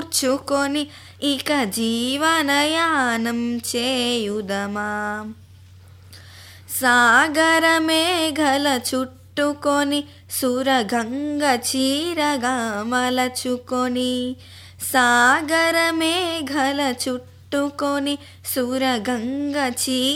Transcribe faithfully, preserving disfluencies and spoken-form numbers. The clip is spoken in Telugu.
కూర్చుకొని ఇక జీవనయానం చేయుదమా. సాగర మేఘల చుట్టుకొని సురగంగ చీరగా మలచుకొని, సాగర మేఘల చుట్టుకొని సురగంగ చీ